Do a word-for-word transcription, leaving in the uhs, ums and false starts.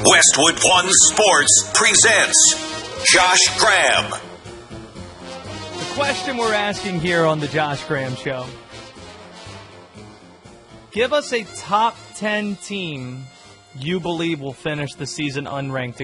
Westwood One Sports presents Josh Graham. The question we're asking here on the Josh Graham Show. Give us a top ten team you believe will finish the season unranked